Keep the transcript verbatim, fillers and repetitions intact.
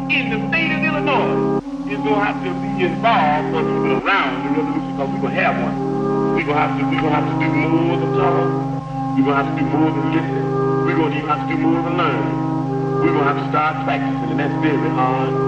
in the state of Illinois is going to have to be involved or even around the revolution because we're going to have one. We're going to have to, we're going to have to do more than talk. We're going to have to do more than listen. We're going to even have to do more than learn. We're going to have to start practicing, and that's very hard.